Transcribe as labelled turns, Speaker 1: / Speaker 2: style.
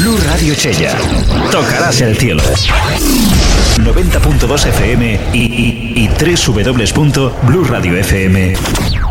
Speaker 1: Blue Radio Chella. Tocarás el cielo. 90.2 FM y www.blueradiofm.com.